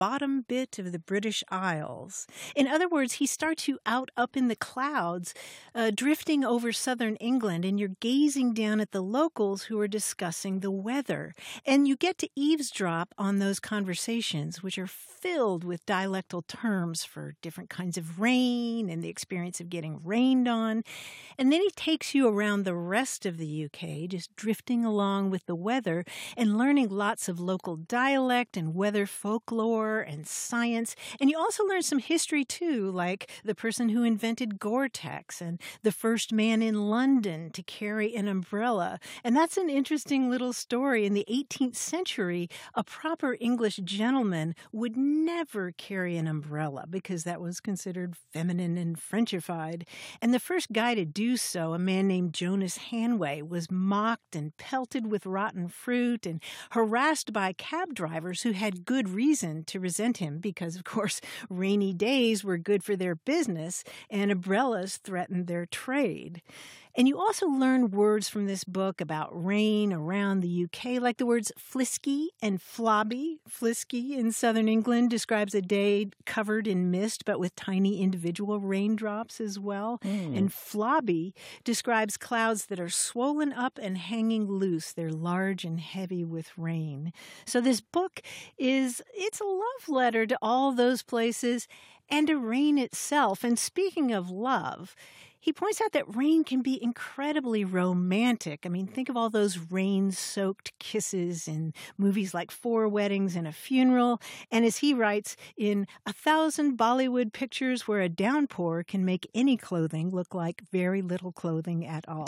bottom bit of the British Isles. In other words, he starts you out up in the clouds, drifting over southern England, and you're gazing down at the locals who are discussing the weather. And you get to eavesdrop on those conversations, which are filled with dialectal terms for different kinds of rain and the experience of getting rained on. And then he takes you around the rest of the UK, just drifting along with the weather and learning lots of local dialect and weather folklore and science. And you also learn some history, too, like the person who invented Gore-Tex and the first man in London to carry an umbrella. And that's an interesting little story. In the 18th century, a proper English gentleman would never carry an umbrella because that was considered feminine and Frenchified. And the first guy to do so, a man named Jonas Hanway, was mocked and pelted with rotten fruit and harassed by cab drivers who had good reason to resent him because, of course, rainy days were good for their business and umbrellas threatened their trade. And you also learn words from this book about rain around the UK, like the words flisky and flobby. Flisky in southern England describes a day covered in mist, but with tiny individual raindrops as well. And flobby describes clouds that are swollen up and hanging loose. They're large and heavy with rain. So this book it's a love letter to all those places and to rain itself. And speaking of love, he points out that rain can be incredibly romantic. I mean, think of all those rain-soaked kisses in movies like Four Weddings and a Funeral. And as he writes, in 1,000 Bollywood pictures where a downpour can make any clothing look like very little clothing at all.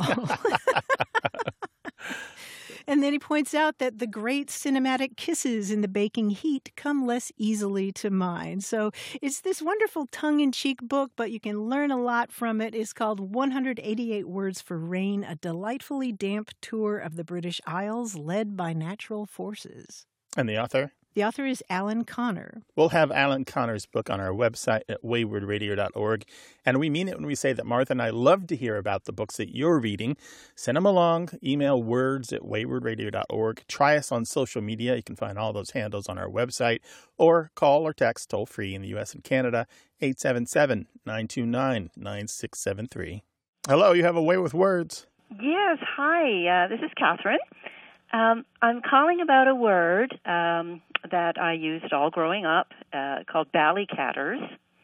And then he points out that the great cinematic kisses in the baking heat come less easily to mind. So it's this wonderful tongue-in-cheek book, but you can learn a lot from it. It's called 188 Words for Rain, a delightfully damp tour of the British Isles led by natural forces. And the author? The author is Alan Connor. We'll have Alan Connor's book on our website at waywardradio.org. And we mean it when we say that Martha and I love to hear about the books that you're reading. Send them along. Email words@waywardradio.org. Try us on social media. You can find all those handles on our website. Or call or text toll free in the U.S. and Canada, 877-929-9673. Hello, you have a way with words. Yes, hi. This is Catherine. I'm calling about a word that I used all growing up called ballycatters,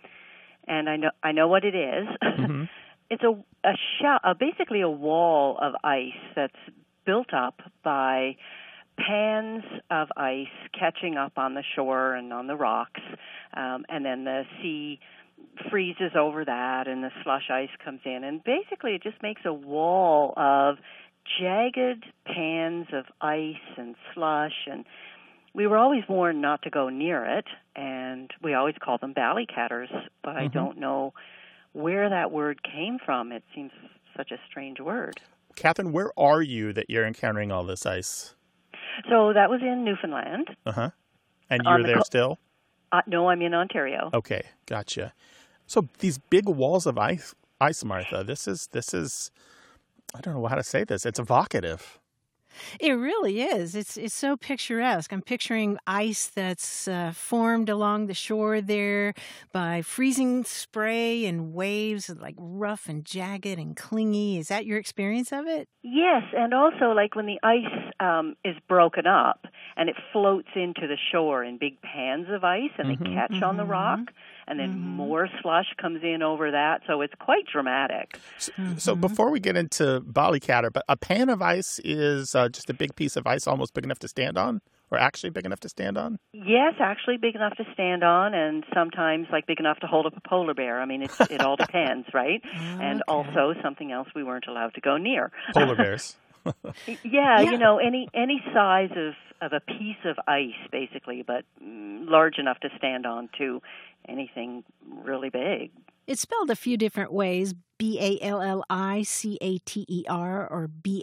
and I know what it is. Mm-hmm. It's basically a wall of ice that's built up by pans of ice catching up on the shore and on the rocks, and then the sea freezes over that, and the slush ice comes in, and basically it just makes a wall of jagged pans of ice and slush, and we were always warned not to go near it, and we always call them ballycatters, but I don't know where that word came from. It seems such a strange word. Catherine, where are you that you're encountering all this ice? So that was in Newfoundland. Uh-huh. And you're there still? No, I'm in Ontario. Okay, gotcha. So these big walls of ice, Martha, this is I don't know how to say this. It's evocative. It really is. It's so picturesque. I'm picturing ice that's formed along the shore there by freezing spray and waves, like rough and jagged and clingy. Is that your experience of it? Yes, and also like when the ice is broken up and it floats into the shore in big pans of ice and they catch on the rock, and then more slush comes in over that, so it's quite dramatic. So before we get into ballycatter, but a pan of ice is just a big piece of ice almost big enough to stand on, or actually big enough to stand on? Yes, actually big enough to stand on, and sometimes like big enough to hold up a polar bear. I mean, it all depends, right? And also something else we weren't allowed to go near. Polar bears. Yeah, you know, any size of a piece of ice, basically, but large enough to stand on to anything really big. It's spelled a few different ways, Ballicater or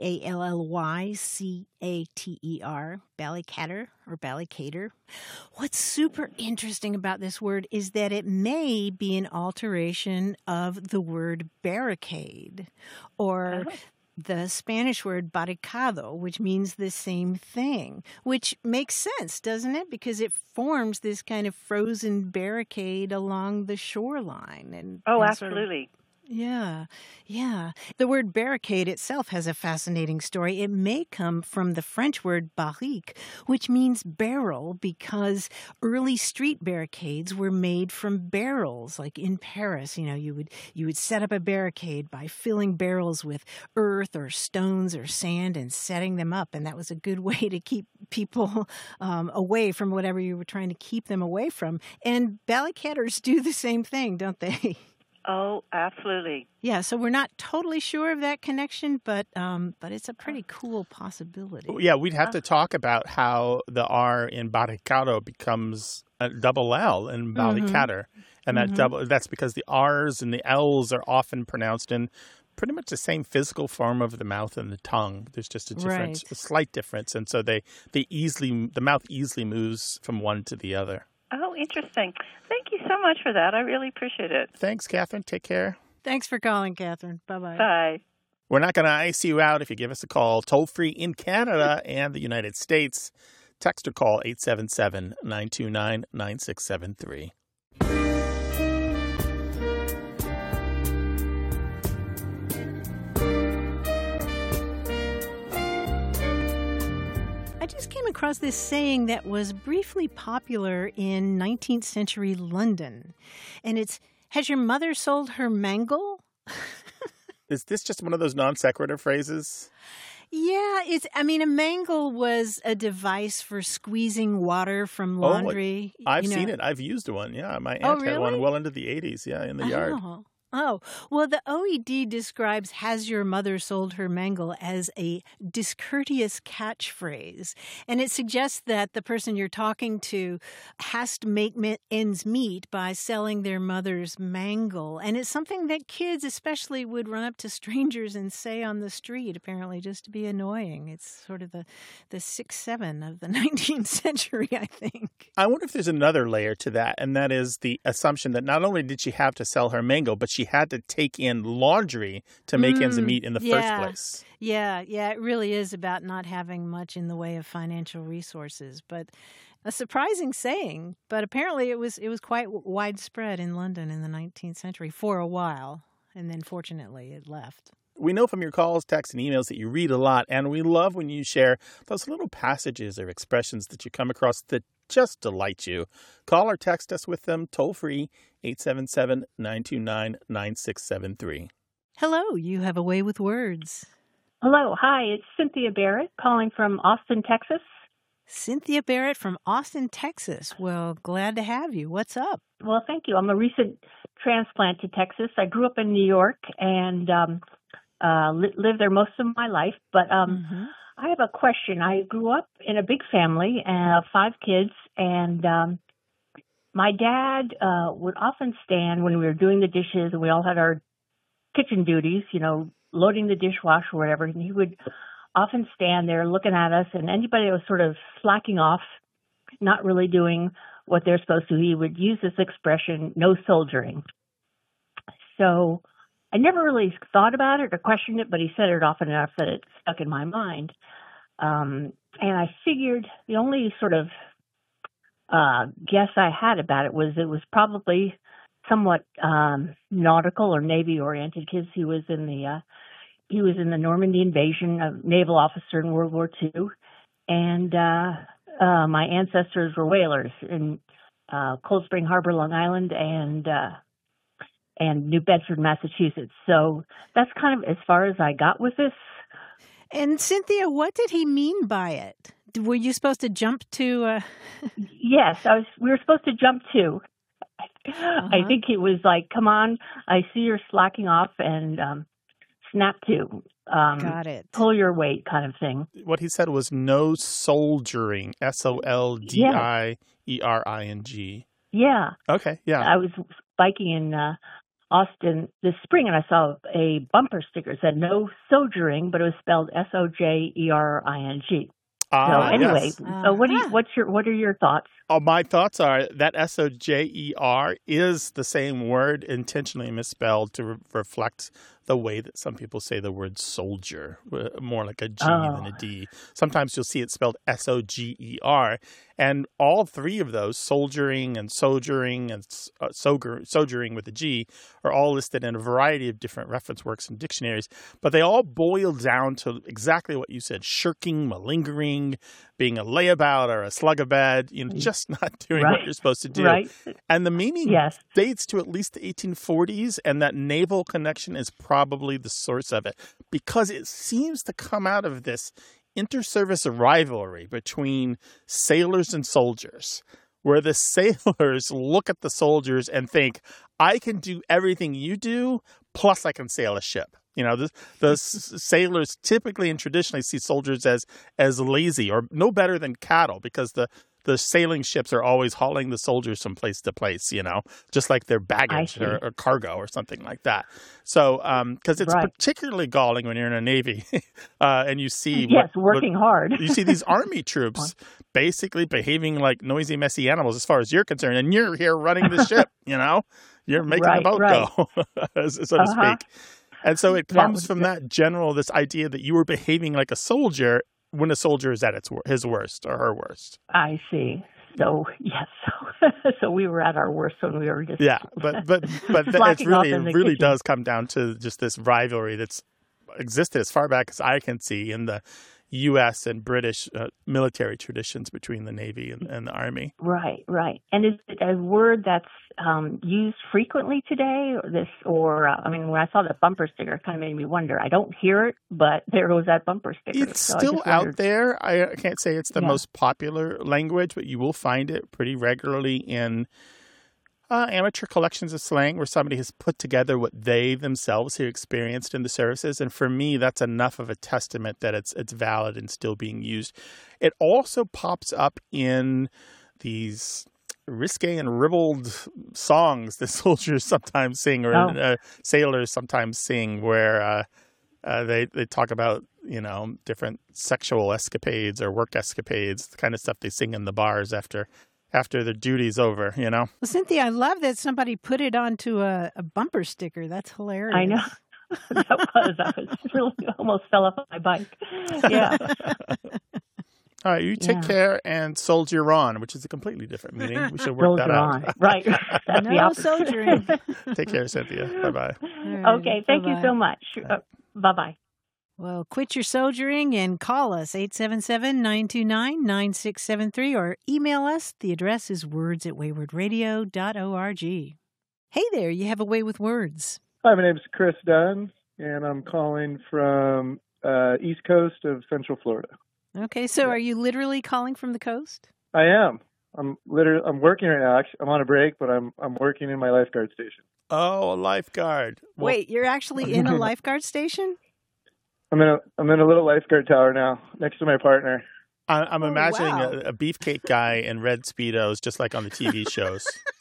Balllycater, Ballycatter or Ballycater. What's super interesting about this word is that it may be an alteration of the word barricade, or the Spanish word barricado, which means the same thing, which makes sense, doesn't it? Because it forms this kind of frozen barricade along the shoreline. Oh, and absolutely. Yeah. The word barricade itself has a fascinating story. It may come from the French word barrique, which means barrel, because early street barricades were made from barrels. Like in Paris, you would set up a barricade by filling barrels with earth or stones or sand and setting them up, and that was a good way to keep people away from whatever you were trying to keep them away from. And Ballycatters do the same thing, don't they? Oh, absolutely. Yeah, so we're not totally sure of that connection, but it's a pretty cool possibility. Yeah, we'd have to talk about how the R in barricado becomes a double L in Ballycatter. And that's because the R's and the L's are often pronounced in pretty much the same physical form of the mouth and the tongue. There's just a slight difference. And so the mouth easily moves from one to the other. Oh, interesting. Thank you so much for that. I really appreciate it. Thanks, Catherine. Take care. Thanks for calling, Catherine. Bye-bye. Bye. We're not going to ice you out if you give us a call toll-free in Canada and the United States. Text or call 877-929-9673. I just came across this saying that was briefly popular in 19th century London. And it's, has your mother sold her mangle? Is this just one of those non sequitur phrases? Yeah, a mangle was a device for squeezing water from laundry. I've seen it. I've used one. Yeah, my aunt had one well into the 80s, in the yard. Oh, well, the OED describes "has your mother sold her mangle" as a discourteous catchphrase. And it suggests that the person you're talking to has to make ends meet by selling their mother's mangle. And it's something that kids especially would run up to strangers and say on the street, apparently, just to be annoying. It's sort of the 6-7 of the 19th century, I think. I wonder if there's another layer to that, and that is the assumption that not only did she have to sell her mangle, but she had to take in laundry to make ends meet in the first place. Yeah, it really is about not having much in the way of financial resources. But a surprising saying, but apparently it was quite widespread in London in the 19th century for a while, and then fortunately it left. We know from your calls, texts, and emails that you read a lot, and we love when you share those little passages or expressions that you come across that just delight you. Call or text us with them toll-free, 877-929-9673. Hello, you have a way with words. Hello, hi, it's Cynthia Barrett calling from Austin, Texas. Cynthia Barrett from Austin, Texas. Well, glad to have you. What's up? Well, thank you. I'm a recent transplant to Texas. I grew up in New York and lived there most of my life, but I have a question. I grew up in a big family, 5 kids, and my dad would often stand when we were doing the dishes, and we all had our kitchen duties, loading the dishwasher or whatever, and he would often stand there looking at us, and anybody that was sort of slacking off, not really doing what they're supposed to, he would use this expression, no soldiering. So I never really thought about it or questioned it, but he said it often enough that it stuck in my mind. And I figured the only sort of guess I had about it was probably somewhat nautical or Navy oriented, because he was in the Normandy invasion, a naval officer in World War II, and my ancestors were whalers in Cold Spring Harbor, Long Island, and New Bedford, Massachusetts. So that's kind of as far as I got with this. And Cynthia, what did he mean by it? Were you supposed to jump to? Yes, we were supposed to jump to. I think it was like, "Come on, I see you're slacking off, and snap to." Got it. Pull your weight, kind of thing. What he said was no soldiering. SOLDIERING. Yeah. Okay. Yeah. I was biking in Austin this spring, and I saw a bumper sticker that said "No soldiering," but it was spelled SOJERING. So anyway, yes. So what are your thoughts? Oh, my thoughts are that SOJER is the same word intentionally misspelled to reflect the way that some people say the word soldier, more like a G than a D. Sometimes you'll see it spelled S-O-G-E-R. And all three of those, soldiering and sojourning and sojourning with a G, are all listed in a variety of different reference works and dictionaries. But they all boil down to exactly what you said: shirking, malingering, being a layabout or a slug-a-bed, just not doing what you're supposed to do. Right. And the meaning dates to at least the 1840s, and that naval connection is probably the source of it, because it seems to come out of this inter-service rivalry between sailors and soldiers, where the sailors look at the soldiers and think, I can do everything you do, plus I can sail a ship. The sailors typically and traditionally see soldiers as lazy or no better than cattle, because the sailing ships are always hauling the soldiers from place to place, just like their baggage or cargo or something like that. So, because it's particularly galling when you're in a Navy and you see working hard. You see these Army troops basically behaving like noisy, messy animals as far as you're concerned, and you're here running the ship, You're making the boat go, so to speak. And so it comes from this idea that you were behaving like a soldier when a soldier is at his worst or her worst. I see. So, yes. So we were at our worst when we were just... Yeah, but it really does come down to just this rivalry that's existed as far back as I can see in the U.S. and British military traditions between the Navy and the Army. Right. And is it a word that's used frequently today? When I saw that bumper sticker, it kind of made me wonder. I don't hear it, but there was that bumper sticker. It's still out there. I can't say it's the most popular language, but you will find it pretty regularly in amateur collections of slang where somebody has put together what they themselves have experienced in the services. And for me, that's enough of a testament that it's valid and still being used. It also pops up in these risque and ribald songs that soldiers sometimes sing, or sailors sometimes sing, where they talk about, different sexual escapades or work escapades, the kind of stuff they sing in the bars after their duty's over, Well, Cynthia, I love that somebody put it onto a bumper sticker. That's hilarious. I know. I was really almost fell off my bike. Yeah. All right, you take care and soldier on, which is a completely different meaning. We should work that out. Right. That's no soldiering. Take care, Cynthia. Bye-bye. Right, okay, thank you so much. Bye-bye. Well, quit your soldiering and call us, 877-929-9673, or email us. The address is words@waywardradio.org. Hey there, you have a way with words. Hi, my name is Chris Dunn, and I'm calling from East Coast of Central Florida. Okay, so are you literally calling from the coast? I am. I'm working right now. Actually, I'm on a break, but I'm working in my lifeguard station. Oh, a lifeguard. Wait, you're actually in a lifeguard station? I'm in a little lifeguard tower now, next to my partner. I'm imagining a beefcake guy in red Speedos, just like on the TV shows.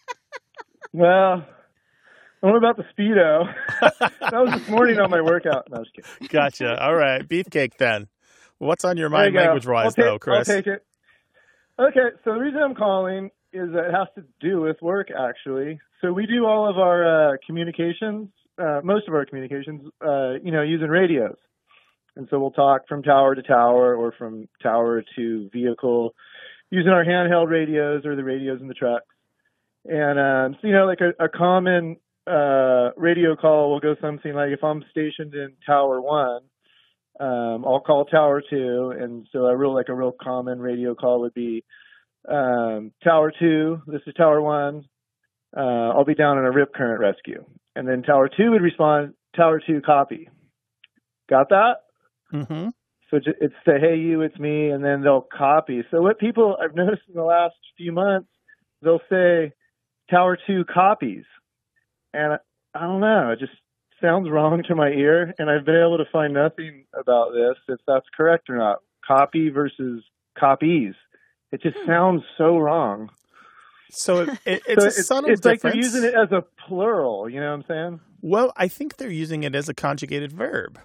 Well, I don't know about the Speedo. That was this morning on my workout. No, I was kidding. Gotcha. All right, beefcake then. What's on your mind language-wise, though, Chris? I'll take it. Okay, so the reason I'm calling is that it has to do with work, actually. So we do all of our communications, most of our communications, using radios. And so we'll talk from tower to tower or from tower to vehicle using our handheld radios or the radios in the trucks. And, like a common radio call will go something like, if I'm stationed in Tower 1, I'll call Tower 2. And so a real common radio call would be, Tower 2, this is Tower 1. I'll be down in a rip current rescue. And then Tower 2 would respond, Tower 2, copy. Got that? Mm-hmm. So it's the, hey, you, it's me, and then they'll copy. So what people I've noticed in the last few months, they'll say Tower 2 copies. And I don't know, it just sounds wrong to my ear, and I've been able to find nothing about this, if that's correct or not. Copy versus copies. It just sounds so wrong. So it's a subtle difference. It's like they're using it as a plural, you know what I'm saying? Well, I think they're using it as a conjugated verb.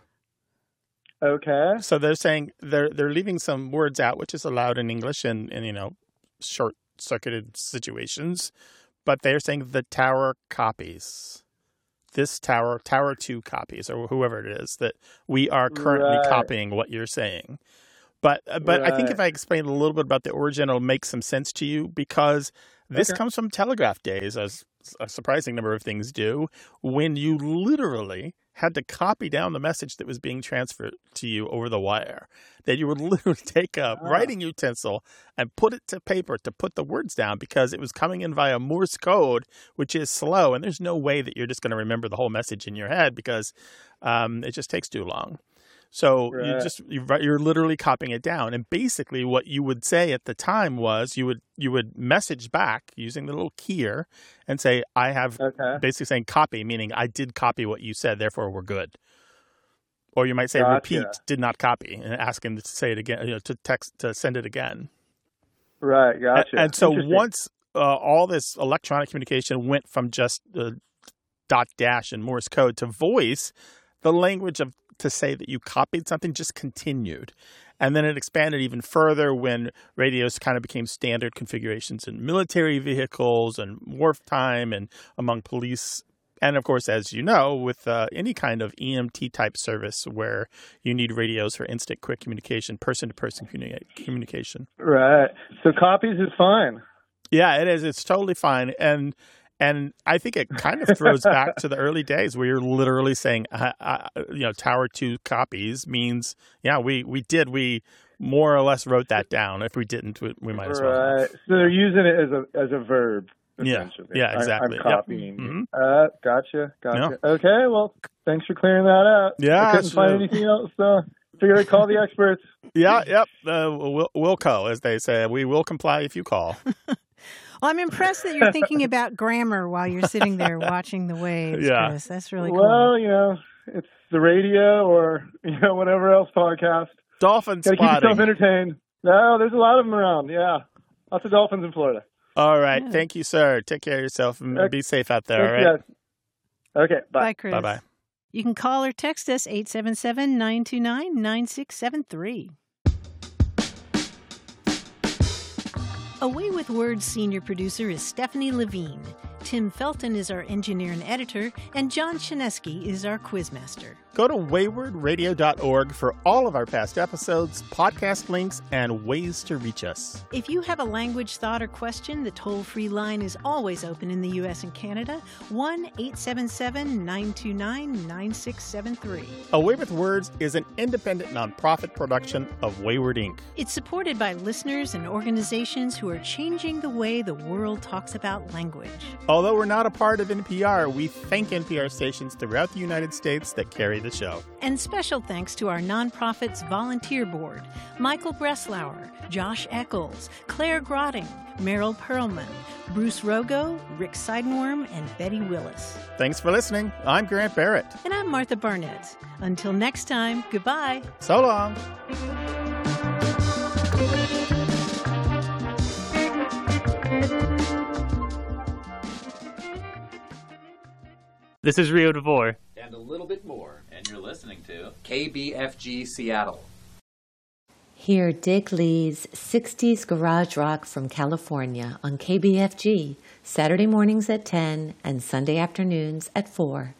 Okay. So they're saying they're leaving some words out, which is allowed in English in short-circuited situations, but they're saying the tower copies. this Tower 2 copies, or whoever it is, that we are currently copying what you're saying. But I think if I explain a little bit about the origin, it'll make some sense to you, because this comes from telegraph days, as a surprising number of things do, when you literally had to copy down the message that was being transferred to you over the wire. That you would literally take a writing utensil and put it to paper to put the words down, because it was coming in via Morse code, which is slow. And there's no way that you're just going to remember the whole message in your head, because it just takes too long. So you're literally copying it down. And basically what you would say at the time was you would message back using the little keyer and say, I have basically saying copy, meaning I did copy what you said, therefore we're good. Or you might say repeat, did not copy, and ask him to say it again, to send it again. Right, gotcha. And so once all this electronic communication went from just dot dash and Morse code to voice, the language to say that you copied something just continued. And then it expanded even further when radios kind of became standard configurations in military vehicles and wartime and among police. And of course, as you know, with any kind of EMT type service where you need radios for instant quick communication, person-to-person communication. Right. So copies is fine. Yeah, it is. It's totally fine. And I think it kind of throws back to the early days where you're literally saying, Tower 2 copies means, we more or less wrote that down. If we didn't, we might as well. Right. So they're using it as a verb. Yeah, exactly. I'm copying. Yep. Gotcha. Yeah. Okay, well, thanks for clearing that up. Yeah, I couldn't find anything else, so figured I'd call the experts. Yeah, yep. Wilco, as they say. We will comply if you call. Well, I'm impressed that you're thinking about grammar while you're sitting there watching the waves, Chris. That's really cool. Well, it's the radio or, whatever else podcast. Dolphin spotting. Gotta keep yourself entertained. No, there's a lot of them around, yeah. Lots of dolphins in Florida. All right. Yeah. Thank you, sir. Take care of yourself and be safe out there, all right? Guys. Okay, bye. Bye, Chris. Bye-bye. You can call or text us 877-929-9673. Away with Words senior producer is Stephanie Levine. Tim Felton is our engineer and editor, and John Chinesky is our quizmaster. Go to waywardradio.org for all of our past episodes, podcast links, and ways to reach us. If you have a language, thought, or question, the toll-free line is always open in the U.S. and Canada, 1-877-929-9673. Away with Words is an independent nonprofit production of Wayward Inc. It's supported by listeners and organizations who are changing the way the world talks about language. Although we're not a part of NPR, we thank NPR stations throughout the United States that carry the show. And special thanks to our nonprofit's volunteer board, Michael Breslauer, Josh Eccles, Claire Grotting, Meryl Perlman, Bruce Rogo, Rick Seidenworm, and Betty Willis. Thanks for listening. I'm Grant Barrett. And I'm Martha Barnett. Until next time, goodbye. So long. This is Rio DeVore. And a little bit more. And you're listening to KBFG Seattle. Hear Dick Lee's 60s Garage Rock from California on KBFG, Saturday mornings at 10 and Sunday afternoons at 4.